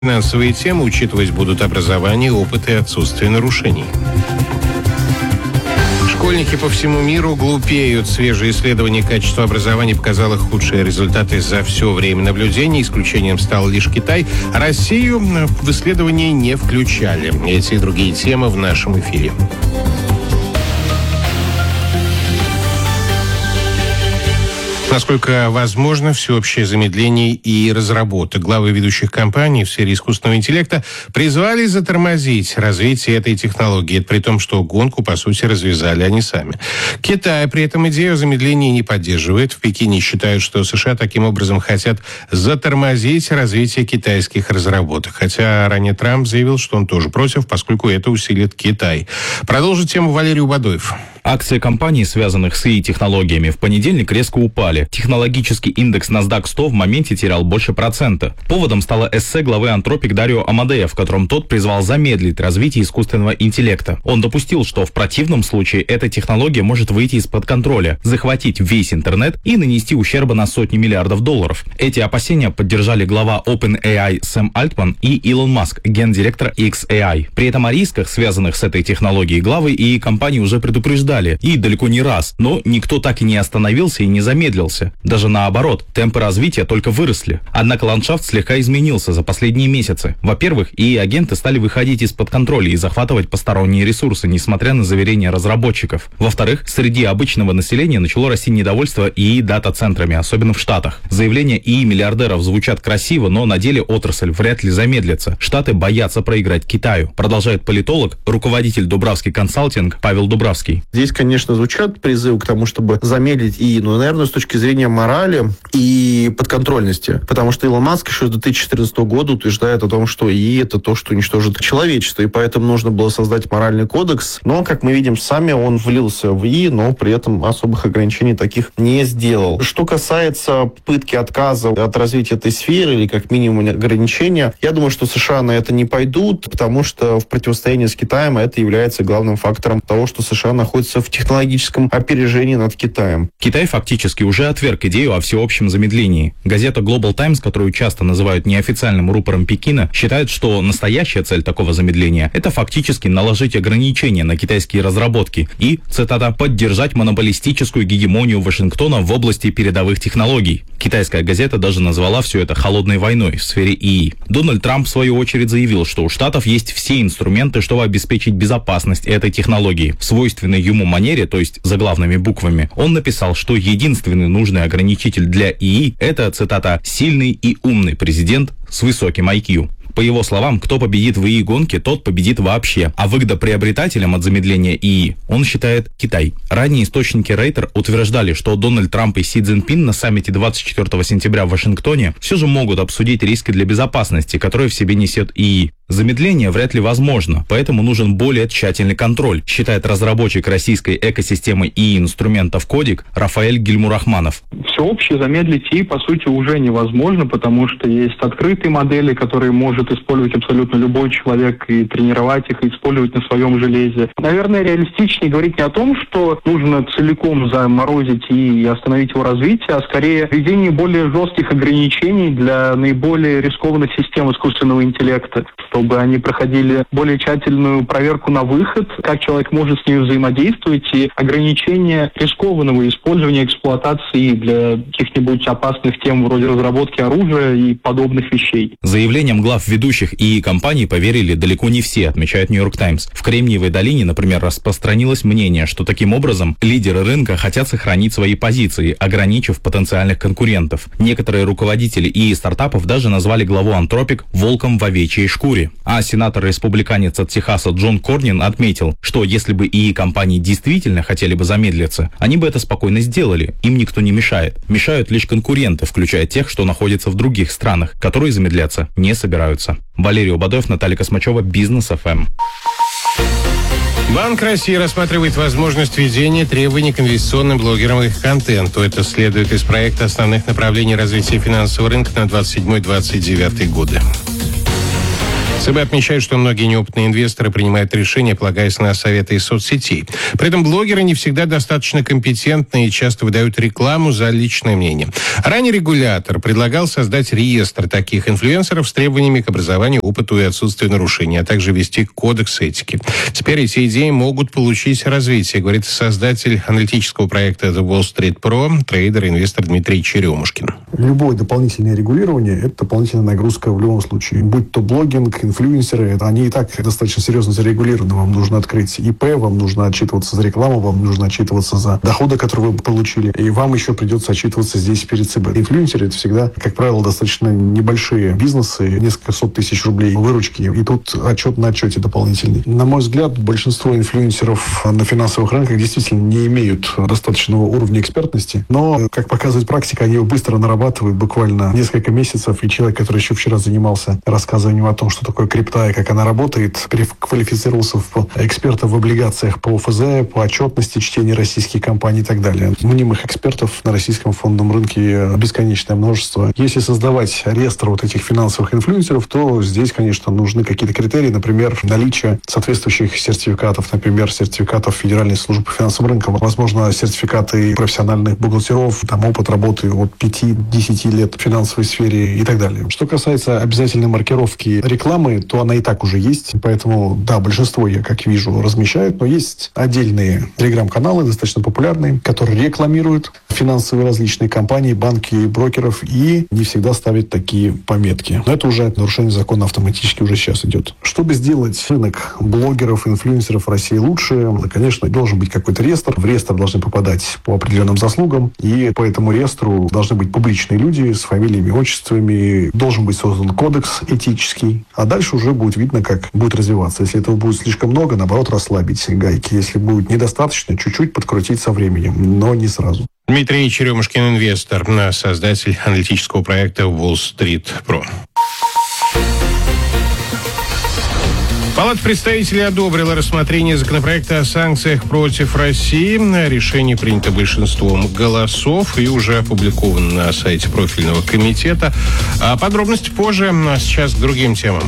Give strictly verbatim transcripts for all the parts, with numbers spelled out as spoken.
Финансовые темы учитывать будут образование, опыт и отсутствие нарушений. Школьники по всему миру глупеют. Свежее исследование качества образования показало худшие результаты за все время наблюдения. Исключением стал лишь Китай. Россию в исследование не включали. Эти и другие темы в нашем эфире. Насколько возможно всеобщее замедление и разработок. Главы ведущих компаний в сфере искусственного интеллекта призвали затормозить развитие этой технологии. Это при том, что гонку, по сути, развязали они сами. Китай при этом идею замедления не поддерживает. В Пекине считают, что США таким образом хотят затормозить развитие китайских разработок. Хотя ранее Трамп заявил, что он тоже против, поскольку это усилит Китай. Продолжит тему Валерий Убадоев. Акции компаний, связанных с ИИ-технологиями, в понедельник резко упали. Технологический индекс NASDAQ сто в моменте терял больше процента. Поводом стало эссе главы Anthropic Дарио Амадея, в котором тот призвал замедлить развитие искусственного интеллекта. Он допустил, что в противном случае эта технология может выйти из-под контроля, захватить весь интернет и нанести ущерба на сотни миллиардов долларов. Эти опасения поддержали глава OpenAI Сэм Альтман и Илон Маск, гендиректор икс эй ай. При этом о рисках, связанных с этой технологией, главы и компании уже предупреждали. И далеко не раз. Но никто так и не остановился и не замедлился. Даже наоборот, темпы развития только выросли. Однако ландшафт слегка изменился за последние месяцы. Во-первых, ИИ-агенты стали выходить из-под контроля и захватывать посторонние ресурсы, несмотря на заверения разработчиков. Во-вторых, среди обычного населения начало расти недовольство ИИ-дата-центрами, особенно в Штатах. Заявления ИИ-миллиардеров звучат красиво, но на деле отрасль вряд ли замедлится. Штаты боятся проиграть Китаю, продолжает политолог, руководитель Дубравский консалтинг Павел Дубравский. Здесь, конечно, звучат призывы к тому, чтобы замедлить ИИ, но, наверное, с точки зрения морали и подконтрольности. Потому что Илон Маск еще с две тысячи четырнадцатого года утверждает о том, что ИИ — это то, что уничтожит человечество, и поэтому нужно было создать моральный кодекс. Но, как мы видим сами, он влился в ИИ, но при этом особых ограничений таких не сделал. Что касается попытки отказа от развития этой сферы, или как минимум ограничения, я думаю, что США на это не пойдут, потому что в противостоянии с Китаем это является главным фактором того, что США находится в технологическом опережении над Китаем. Китай фактически уже отверг идею о всеобщем замедлении. Газета Global Times, которую часто называют неофициальным рупором Пекина, считает, что настоящая цель такого замедления – это фактически наложить ограничения на китайские разработки и, цитата, «поддержать монополистическую гегемонию Вашингтона в области передовых технологий». Китайская газета даже назвала все это холодной войной в сфере ИИ. Дональд Трамп, в свою очередь, заявил, что у Штатов есть все инструменты, чтобы обеспечить безопасность этой технологии. В свойственной ему манере, то есть заглавными буквами, он написал, что единственный нужный ограничитель для ИИ – это, цитата, «сильный и умный президент с высоким ай кью». По его словам, кто победит в ИИ-гонке, тот победит вообще. А выгодоприобретателем от замедления ИИ он считает Китай. Ранее источники Рейтер утверждали, что Дональд Трамп и Си Цзиньпин на саммите двадцать четвёртого сентября в Вашингтоне все же могут обсудить риски для безопасности, которые в себе несет ИИ. Замедление вряд ли возможно, поэтому нужен более тщательный контроль, считает разработчик российской экосистемы ИИ-инструментов Кодик Рафаэль Гильмурахманов. Всеобще замедлить ИИ, по сути, уже невозможно, потому что есть открытые модели, которые может использовать абсолютно любой человек и тренировать их, и использовать на своем железе. Наверное, реалистичнее говорить не о том, что нужно целиком заморозить ИИ и остановить его развитие, а скорее введение более жестких ограничений для наиболее рискованных систем искусственного интеллекта, чтобы они проходили более тщательную проверку на выход, как человек может с ними взаимодействовать, и ограничение рискованного использования, эксплуатации для каких-нибудь опасных тем вроде разработки оружия и подобных вещей. Заявлением глав ведущих ИИ-компаний поверили далеко не все, отмечает Нью-Йорк Таймс. В Кремниевой долине, например, распространилось мнение, что таким образом лидеры рынка хотят сохранить свои позиции, ограничив потенциальных конкурентов. Некоторые руководители ИИ-стартапов даже назвали главу Anthropic «волком в овечьей шкуре». А сенатор-республиканец от Техаса Джон Корнин отметил, что если бы ИИ-компании действительно хотели бы замедлиться, они бы это спокойно сделали, им никто не мешает. Мешают лишь конкуренты, включая тех, что находятся в других странах, которые замедляться не собираются. Валерий Убадоев, Наталья Космачева, Бизнес эф эм. Банк России рассматривает возможность введения требований к инвестиционным блогерам и их контенту. Это следует из проекта основных направлений развития финансового рынка на двадцать седьмой - двадцать девятый годы. ЦБ отмечает, что многие неопытные инвесторы принимают решения, полагаясь на советы из соцсетей. При этом блогеры не всегда достаточно компетентны и часто выдают рекламу за личное мнение. Ранее регулятор предлагал создать реестр таких инфлюенсеров с требованиями к образованию, опыту и отсутствию нарушений, а также ввести кодекс этики. Теперь эти идеи могут получить развитие, говорит создатель аналитического проекта The Wall Street Pro, трейдер и инвестор Дмитрий Черемушкин. Любое дополнительное регулирование – это дополнительная нагрузка в любом случае. Будь то блогинг, инфлюенсеры, они и так достаточно серьезно зарегулированы. Вам нужно открыть ИП, вам нужно отчитываться за рекламу, вам нужно отчитываться за доходы, которые вы получили, и вам еще придется отчитываться здесь перед ЦБ. Инфлюенсеры – это всегда, как правило, достаточно небольшие бизнесы, несколько сот тысяч рублей выручки, и тут отчет на отчете дополнительный. На мой взгляд, большинство инфлюенсеров на финансовых рынках действительно не имеют достаточного уровня экспертности, но, как показывает практика, они его быстро нарабатывают, буквально несколько месяцев, и человек, который еще вчера занимался рассказыванием о том, что такое крипта и как она работает, переквалифицировался в эксперта в облигациях по ОФЗ, по отчетности, чтения российских компаний и так далее. Мнимых экспертов на российском фондовом рынке бесконечное множество. Если создавать реестр вот этих финансовых инфлюенсеров, то здесь, конечно, нужны какие-то критерии, например, наличие соответствующих сертификатов, например, сертификатов Федеральной службы по финансовым рынкам, возможно, сертификаты профессиональных бухгалтеров, там опыт работы от пяти-десяти лет в финансовой сфере и так далее. Что касается обязательной маркировки рекламы, то она и так уже есть, поэтому, да, большинство, я как вижу, размещают, но есть отдельные телеграм-каналы, достаточно популярные, которые рекламируют финансовые различные компании, банки, брокеров, и не всегда ставят такие пометки. Но это уже нарушение закона автоматически уже сейчас идет. Чтобы сделать рынок блогеров, инфлюенсеров в России лучше, конечно, должен быть какой-то реестр. В реестр должны попадать по определенным заслугам, и по этому реестру должны быть публичные люди с фамилиями, отчествами, должен быть создан кодекс этический, а дальше уже будет видно, как будет развиваться. Если этого будет слишком много, наоборот, расслабить гайки. Если будет недостаточно, чуть-чуть подкрутить со временем, но не сразу. Дмитрий Черемушкин, инвестор, создатель аналитического проекта Wall Street Pro. Палата представителей одобрила рассмотрение законопроекта о санкциях против России. Решение принято большинством голосов и уже опубликовано на сайте профильного комитета. А подробности позже, а сейчас к другим темам.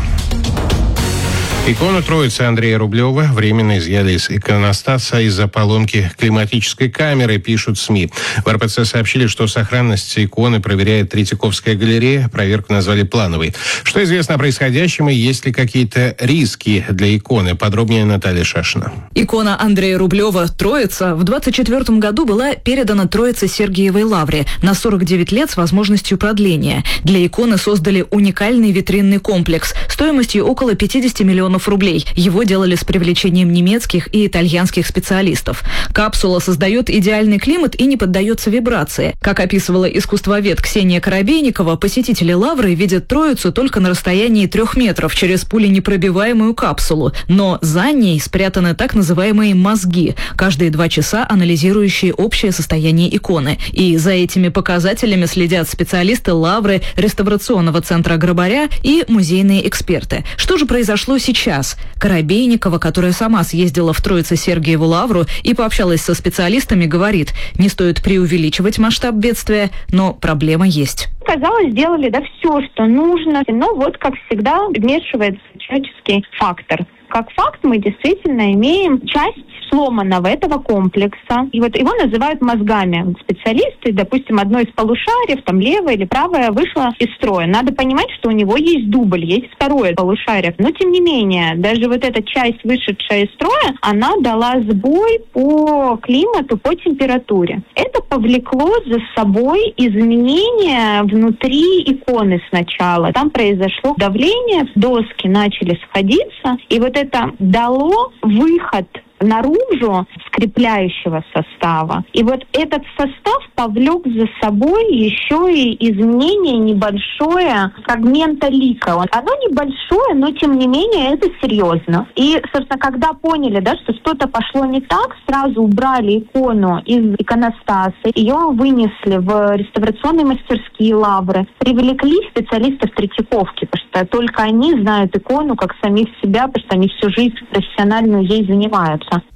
Икону Троицы Андрея Рублева временно изъяли из иконостаса из-за поломки климатической камеры, пишут СМИ. В эр пэ цэ сообщили, что сохранность иконы проверяет Третьяковская галерея. Проверку назвали плановой. Что известно о происходящем и есть ли какие-то риски для иконы? Подробнее Наталья Шашина. Икона Андрея Рублева «Троица» в двадцать четвёртом году была передана Троице Сергиевой Лавре на сорок девять лет с возможностью продления. Для иконы создали уникальный витринный комплекс стоимостью около пятьдесят миллионов рублей. Его делали с привлечением немецких и итальянских специалистов. Капсула создает идеальный климат и не поддается вибрации. Как описывала искусствовед Ксения Коробейникова, посетители Лавры видят Троицу только на расстоянии трех метров через пуленепробиваемую капсулу. Но за ней спрятаны так называемые мозги, каждые два часа анализирующие общее состояние иконы. И за этими показателями следят специалисты Лавры, реставрационного центра Грабаря и музейные эксперты. Что же произошло сейчас? Коробейникова, которая сама съездила в Троице-Сергиеву Лавру и пообщалась со специалистами, говорит, не стоит преувеличивать масштаб бедствия, но проблема есть. Казалось, сделали да все, что нужно, но вот, как всегда, вмешивается человеческий фактор. Как факт мы действительно имеем часть сломанного этого комплекса. И вот его называют мозгами. Специалисты, допустим, одно из полушариев, там левое или правое, вышло из строя. Надо понимать, что у него есть дубль, есть второе полушарие. Но, тем не менее, даже вот эта часть, вышедшая из строя, она дала сбой по климату, по температуре. Это повлекло за собой изменения внутри иконы сначала. Там произошло давление, доски начали сходиться, и вот это дало выход наружу скрепляющего состава. И вот этот состав повлек за собой еще и изменение небольшое фрагмента лика. Оно небольшое, но тем не менее это серьезно. И, собственно, когда поняли, да, что что-то пошло не так, сразу убрали икону из иконостаса, ее вынесли в реставрационные мастерские Лавры, привлекли специалистов Третьяковки, потому что только они знают икону как самих себя, потому что они всю жизнь профессиональную ей занимаются.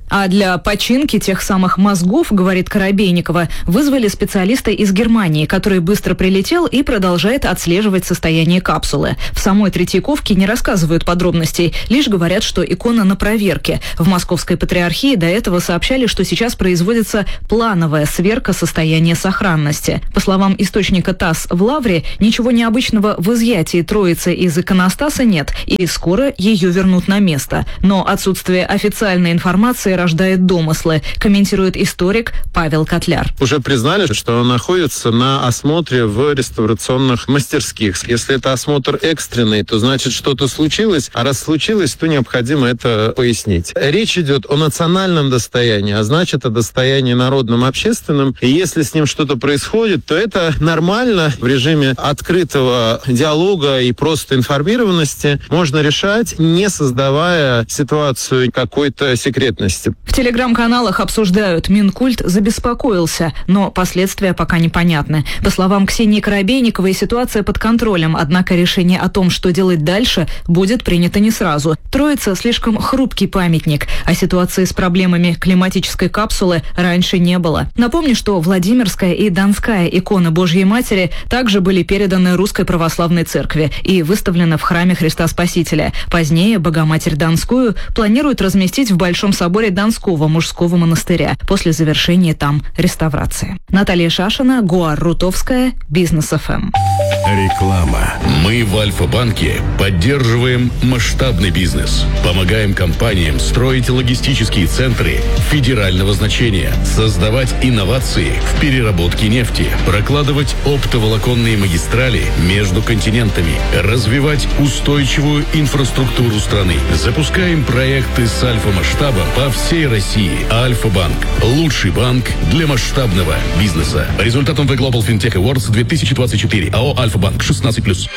А для починки тех самых мозгов, говорит Коробейникова, вызвали специалиста из Германии, который быстро прилетел и продолжает отслеживать состояние капсулы. В самой Третьяковке не рассказывают подробностей, лишь говорят, что икона на проверке. В Московской Патриархии до этого сообщали, что сейчас производится плановая сверка состояния сохранности. По словам источника ТАСС в Лавре, ничего необычного в изъятии Троицы из иконостаса нет, и скоро ее вернут на место. Но отсутствие официальной информации рождает домыслы, комментирует историк Павел Котляр. Уже признали, что он находится на осмотре в реставрационных мастерских. Если это осмотр экстренный, то значит что-то случилось, а раз случилось, то необходимо это пояснить. Речь идет о национальном достоянии, а значит о достоянии народном, общественном. И если с ним что-то происходит, то это нормально в режиме открытого диалога и просто информированности можно решать, не создавая ситуацию какой-то секретности. В телеграм-каналах обсуждают, Минкульт забеспокоился, но последствия пока непонятны. По словам Ксении Коробейниковой, ситуация под контролем, однако решение о том, что делать дальше, будет принято не сразу. Троица слишком хрупкий памятник, а ситуации с проблемами климатической капсулы раньше не было. Напомню, что Владимирская и Донская иконы Божьей Матери также были переданы Русской Православной Церкви и выставлены в храме Христа Спасителя. Позднее Богоматерь Донскую планируют разместить в Большом соборе Донского мужского монастыря после завершения там реставрации. Наталья Шашина, Гуар Рутовская, Бизнес эф эм. Реклама. Мы в Альфа-банке поддерживаем масштабный бизнес. Помогаем компаниям строить логистические центры федерального значения, создавать инновации в переработке нефти, прокладывать оптоволоконные магистрали между континентами, развивать устойчивую инфраструктуру страны. Запускаем проекты с альфа-масштабом по всей России. Альфа-банк. Лучший банк для масштабного бизнеса. По результатам The Global FinTech Awards две тысячи двадцать четыре. АО «Альфа-банк» шестнадцать плюс.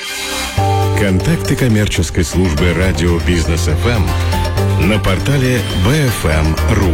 Контакты коммерческой службы радио Бизнес эф эм на портале би эф эм точка ру.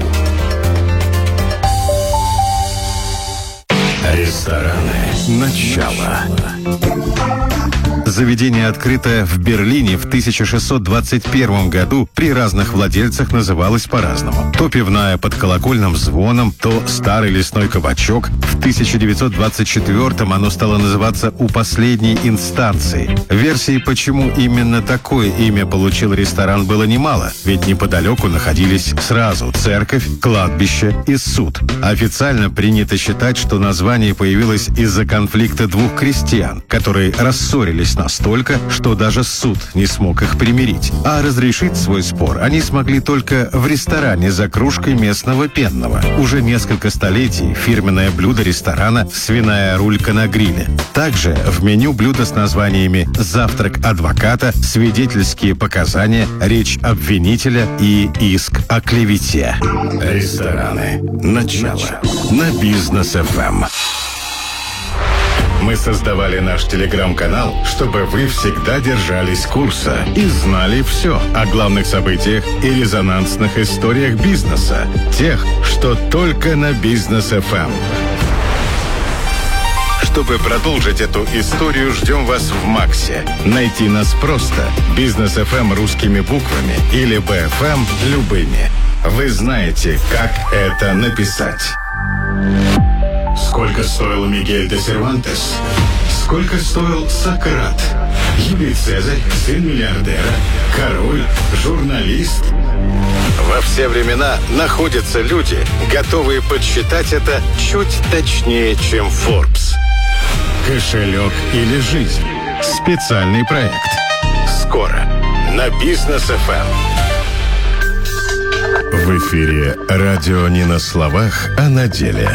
Рестораны. Начало. Заведение, открытое в Берлине в тысяча шестьсот двадцать первом году, при разных владельцах называлось по-разному. То пивная под колокольным звоном, то старый лесной кабачок. В тысяча девятьсот двадцать четвёртом оно стало называться «У последней инстанции». Версий, почему именно такое имя получил ресторан, было немало, ведь неподалеку находились сразу церковь, кладбище и суд. Официально принято считать, что название появилось из-за конфликта двух крестьян, которые рассорились настолько, что даже суд не смог их примирить. А разрешить свой спор они смогли только в ресторане за кружкой местного пенного. Уже несколько столетий фирменное блюдо ресторана — свиная рулька на гриле. Также в меню блюда с названиями «Завтрак адвоката», «Свидетельские показания», «Речь обвинителя» и «Иск о клевете». Рестораны. Начало. На Бизнес эф эм. Мы создавали наш телеграм-канал, чтобы вы всегда держались курса и знали все о главных событиях и резонансных историях бизнеса. Тех, что только на Бизнес эф эм. Чтобы продолжить эту историю, ждем вас в Максе. Найти нас просто. Бизнес эф эм русскими буквами или би эф эм любыми. Вы знаете, как это написать. Сколько стоил Мигель де Сервантес? Сколько стоил Сократ? Юлий Цезарь, сын миллиардера, король, журналист. Во все времена находятся люди, готовые подсчитать это чуть точнее, чем Forbes. Кошелек или жизнь? Специальный проект. Скоро на Бизнес эф эм. В эфире радио не на словах, а на деле.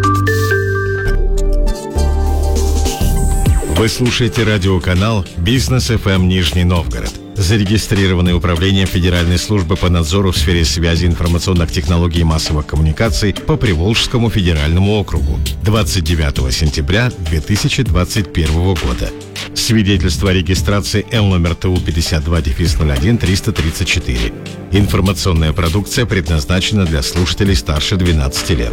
Вы слушаете радиоканал Бизнес эф эм Нижний Новгород, зарегистрированный управлением Федеральной службы по надзору в сфере связи, информационных технологий и массовых коммуникаций по Приволжскому федеральному округу двадцать девятого сентября две тысячи двадцать первого года. Свидетельство о регистрации Л номер Т У пятьдесят два ноль один триста тридцать четыре. Информационная продукция предназначена для слушателей старше двенадцати лет.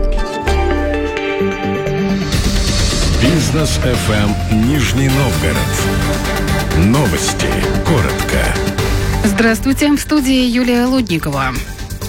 Бизнес эф эм Нижний Новгород. Новости. Коротко. Здравствуйте. В студии Юлия Лудникова.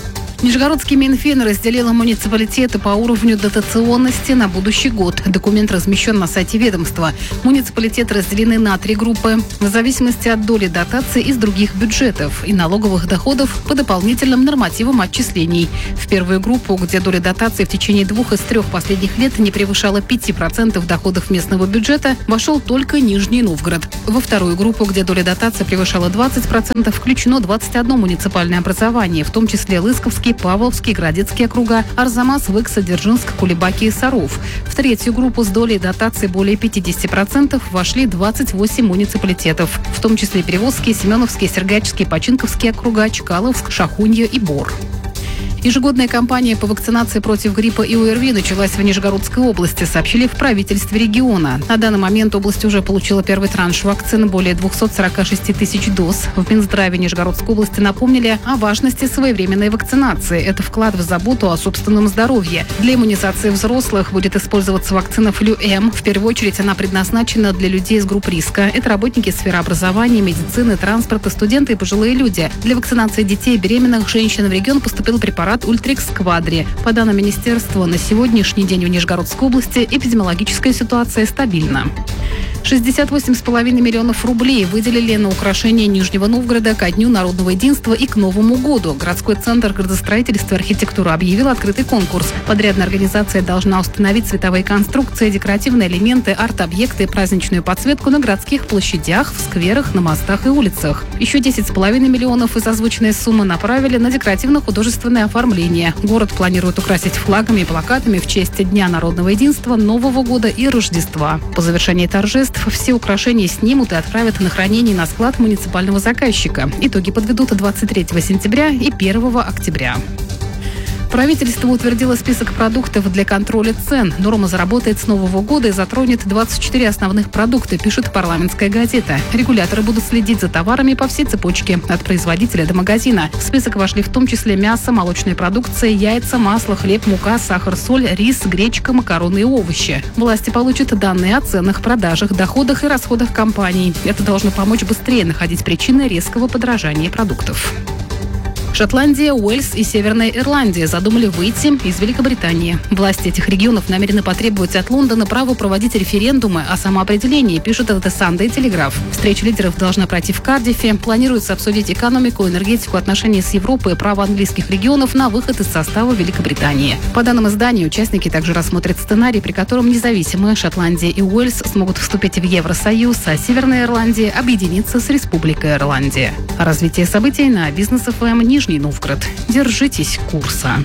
Нижегородский Минфин разделил муниципалитеты по уровню дотационности на будущий год. Документ размещен на сайте ведомства. Муниципалитеты разделены на три группы в зависимости от доли дотаций из других бюджетов и налоговых доходов по дополнительным нормативам отчислений. В первую группу, где доля дотаций в течение двух из трех последних лет не превышала пяти процентов доходов местного бюджета, вошел только Нижний Новгород. Во вторую группу, где доля дотаций превышала двадцать процентов, включено двадцать одно муниципальное образование, в том числе Лысковский, Павловский, Градецкий округа, Арзамас, Выкса, Дзержинск, Кулебаки и Саров. В третью группу с долей дотаций более пятидесяти процентов вошли двадцать восемь муниципалитетов, в том числе Перевозский, Семеновский, Сергачевский, Починковский округа, Чкаловск, Шахунья и Бор. Ежегодная кампания по вакцинации против гриппа и ОРВИ началась в Нижегородской области, сообщили в правительстве региона. На данный момент область уже получила первый транш вакцин, более двухсот сорока шести тысяч доз. В Минздраве Нижегородской области напомнили о важности своевременной вакцинации. Это вклад в заботу о собственном здоровье. Для иммунизации взрослых будет использоваться вакцина Флю-М. В первую очередь она предназначена для людей из групп риска. Это работники сферы образования, медицины, транспорта, студенты и пожилые люди. Для вакцинации детей и беременных женщин в регион поступил препарат Ультрикс Квадри. По данным министерства, на сегодняшний день в Нижегородской области эпидемиологическая ситуация стабильна. шестьдесят восемь целых пять десятых миллионов рублей выделили на украшение Нижнего Новгорода ко Дню народного единства и к Новому году. Городской центр градостроительства и архитектуры объявил открытый конкурс. Подрядная организация должна установить световые конструкции, декоративные элементы, арт-объекты и праздничную подсветку на городских площадях, в скверах, на мостах и улицах. Еще десять целых пять десятых миллионов из озвученной суммы направили на декоративно-художественное оформление. Город планирует украсить флагами и плакатами в честь Дня народного единства, Нового года и Рождества. По завершении торжеств все украшения снимут и отправят на хранение на склад муниципального заказчика. Итоги подведут двадцать третьего сентября и первого октября. Правительство утвердило список продуктов для контроля цен. Норма заработает с Нового года и затронет двадцать четыре основных продукта, пишет «Парламентская газета». Регуляторы будут следить за товарами по всей цепочке, от производителя до магазина. В список вошли в том числе мясо, молочная продукция, яйца, масло, хлеб, мука, сахар, соль, рис, гречка, макароны и овощи. Власти получат данные о ценах, продажах, доходах и расходах компаний. Это должно помочь быстрее находить причины резкого подорожания продуктов. Шотландия, Уэльс и Северная Ирландия задумали выйти из Великобритании. Власти этих регионов намерены потребовать от Лондона право проводить референдумы о самоопределении, пишет The Sunday Telegraph. Встреча лидеров должна пройти в Кардифе. Планируется обсудить экономику, энергетику, отношения с Европой и право английских регионов на выход из состава Великобритании. По данным издания, участники также рассмотрят сценарий, при котором независимые Шотландия и Уэльс смогут вступить в Евросоюз, а Северная Ирландия объединиться с Республикой Ирландия. Развитие событий на Бизнес эф эм Нижний Новгород. Держитесь курса.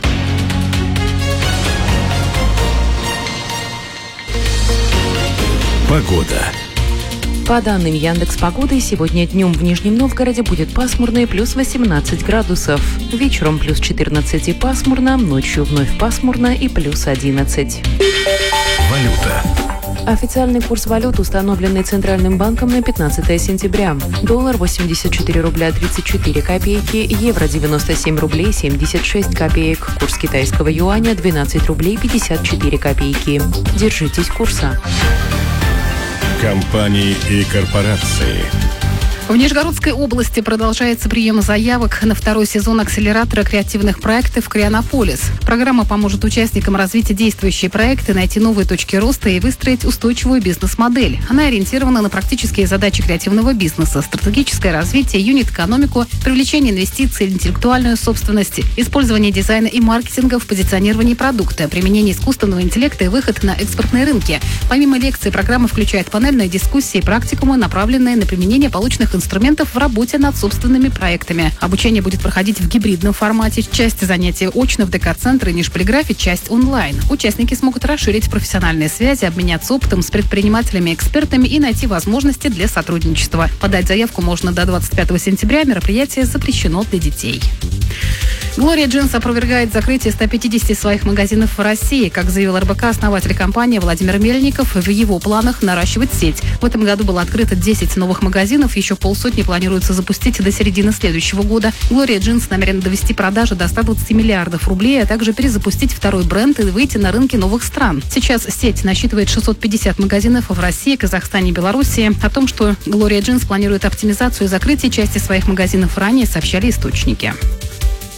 Погода. По данным Яндекс.Погоды, сегодня днем в Нижнем Новгороде будет пасмурно и плюс восемнадцать градусов. Вечером плюс четырнадцать и пасмурно, ночью вновь пасмурно и плюс одиннадцать. Валюта. Официальный курс валют, установленный Центральным банком на пятнадцатое сентября. Доллар восемьдесят четыре рубля тридцать четыре копейки, евро девяносто семь рублей семьдесят шесть копеек, курс китайского юаня двенадцать рублей пятьдесят четыре копейки. Держитесь курса. Компании и корпорации. В Нижегородской области продолжается прием заявок на второй сезон акселератора креативных проектов «Креанополис». Программа поможет участникам развить действующие проекты, найти новые точки роста и выстроить устойчивую бизнес-модель. Она ориентирована на практические задачи креативного бизнеса, стратегическое развитие, юнит-экономику, привлечение инвестиций, интеллектуальную собственность, использование дизайна и маркетинга в позиционировании продукта, применение искусственного интеллекта и выход на экспортные рынки. Помимо лекций, программа включает панельные дискуссии и практикумы, направленные на применение полученных инструментов в работе над собственными проектами. Обучение будет проходить в гибридном формате. Часть занятий очно в ДК-центре Нижполиграфе, часть онлайн. Участники смогут расширить профессиональные связи, обменяться опытом с предпринимателями и экспертами и найти возможности для сотрудничества. Подать заявку можно до двадцать пятого сентября. Мероприятие запрещено для детей. Глория Джинс опровергает закрытие ста пятидесяти своих магазинов в России. Как заявил эр бэ ка, основатель компании Владимир Мельников, в его планах наращивать сеть. В этом году было открыто десять новых магазинов, еще полсотни планируется запустить до середины следующего года. Глория Джинс намерена довести продажи до ста двадцати миллиардов рублей, а также перезапустить второй бренд и выйти на рынки новых стран. Сейчас сеть насчитывает шестьсот пятьдесят магазинов в России, Казахстане и Беларуси. О том, что Глория Джинс планирует оптимизацию и закрытие части своих магазинов ранее, сообщали источники.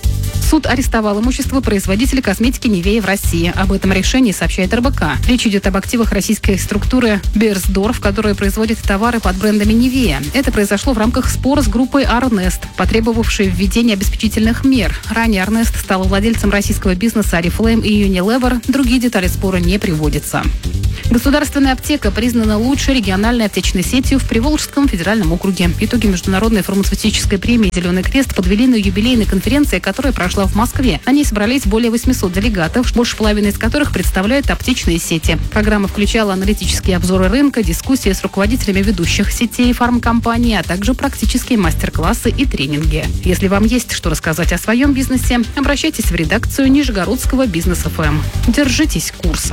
Суд арестовал имущество производителя косметики Nivea в России. Об этом решении сообщает эр бэ ка. Речь идет об активах российской структуры Берсдорф, которая производит товары под брендами Nivea. Это произошло в рамках спора с группой Арнест, потребовавшей введения обеспечительных мер. Ранее Арнест стал владельцем российского бизнеса Oriflame и Unilever. Другие детали спора не приводятся. Государственная аптека признана лучшей региональной аптечной сетью в Приволжском федеральном округе. Итоги международной фармацевтической премии «Зеленый крест» подвели на юбилейной конференции, которая прошла в Москве. На ней собрались более восьмисот делегатов, больше половины из которых представляют аптечные сети. Программа включала аналитические обзоры рынка, дискуссии с руководителями ведущих сетей фармкомпаний, а также практические мастер-классы и тренинги. Если вам есть что рассказать о своем бизнесе, обращайтесь в редакцию Нижегородского бизнес эф эм. Держитесь курса.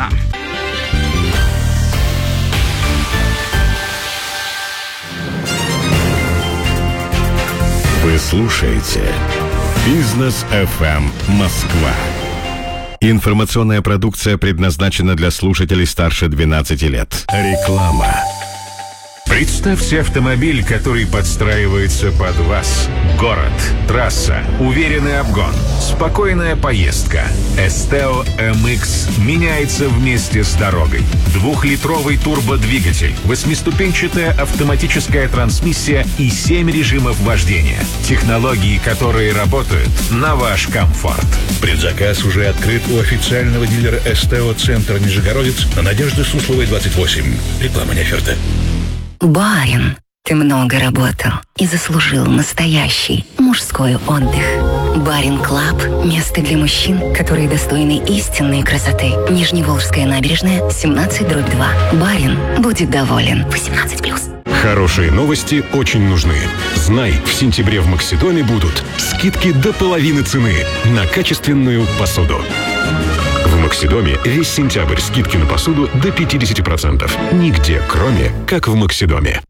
Вы слушаете Бизнес эф эм Москва. Информационная продукция предназначена для слушателей старше двенадцати лет. Реклама. Представьте автомобиль, который подстраивается под вас. Город, трасса, уверенный обгон, спокойная поездка. Esteo эм икс меняется вместе с дорогой. Двухлитровый турбодвигатель, восьмиступенчатая автоматическая трансмиссия и семь режимов вождения. Технологии, которые работают на ваш комфорт. Предзаказ уже открыт у официального дилера Esteo Центр Нижегородец на Надежды Сусловой, двадцать восемь. Реклама, не оферта. Барин, ты много работал и заслужил настоящий мужской отдых. Барин Клаб – место для мужчин, которые достойны истинной красоты. Нижневолжская набережная, семнадцать дробь два. Барин будет доволен. восемнадцать плюс. Хорошие новости очень нужны. Знай, в сентябре в Максидоме будут скидки до половины цены на качественную посуду. В Максидоме весь сентябрь скидки на посуду до пятьдесят процентов. Нигде, кроме как в Максидоме.